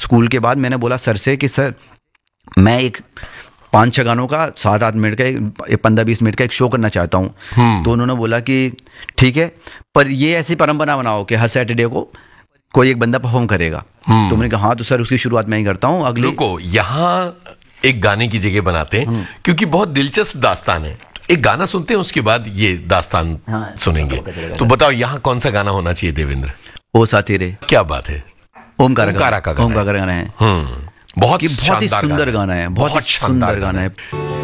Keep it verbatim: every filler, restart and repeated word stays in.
School के बाद मैंने बोला सर से कि सर मैं एक पाँच छः गानों का सात आठ मिनट का एक पंद्रह बीस मिनट का एक शो करना चाहता हूँ। तो उन्होंने बोला कि ठीक है, पर ये ऐसी परंपरा बनाओ कि हर सैटरडे को कोई एक बंदा परफॉर्म करेगा। तो मैंने कहा हाँ तो सर उसकी शुरुआत मैं ही करता हूँ। अगले रुको, यहाँ एक गाने की जगह बनाते हैं क्योंकि बहुत दिलचस्प दास्तान है। एक गाना सुनते हैं, उसके बाद ये दास्तान हाँ, सुनेंगे। तो बताओ यहाँ कौन सा गाना होना चाहिए देवेंद्र? ओ साथी रे। क्या बात है, ओमकारा का गाना ओमकारा का गाना है। हम्म बहुत बहुत ही सुंदर गाना है, बहुत ही सुंदर गाना है।